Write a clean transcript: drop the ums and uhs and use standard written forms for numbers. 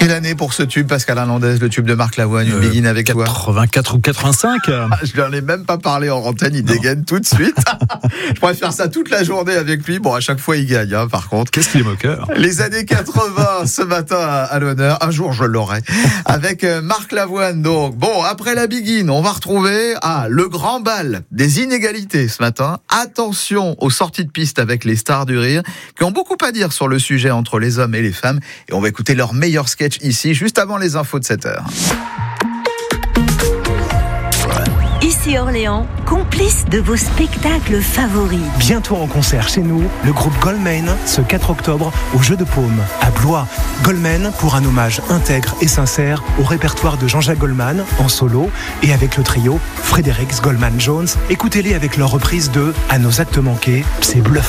Quelle année pour ce tube, Pascal Hernandez, le tube de Marc Lavoine, une Begin avec toi? 84 ou 85. Je n'en ai même pas parlé en antenne, il dégaine tout de suite. Je pourrais faire ça toute la journée avec lui. Bon, à chaque fois, il gagne, hein, par contre. Qu'est-ce qu'il est moqueur. Les années 80, ce matin à l'honneur. Un jour, je l'aurai. Avec Marc Lavoine, donc. Bon, après la Begin, on va retrouver le grand bal des inégalités ce matin. Attention aux sorties de piste avec les stars du rire, qui ont beaucoup à dire sur le sujet entre les hommes et les femmes. Et on va écouter leur meilleur sketch ici, juste avant les infos de 7h. Ici Orléans, complice de vos spectacles favoris. Bientôt en concert chez nous, le groupe Goldman, ce 4 octobre, au Jeu de Paume, à Blois. Goldman pour un hommage intègre et sincère au répertoire de Jean-Jacques Goldman, en solo, et avec le trio Frédéric Goldman Jones. Écoutez-les avec leur reprise de « À nos actes manqués », c'est bluff.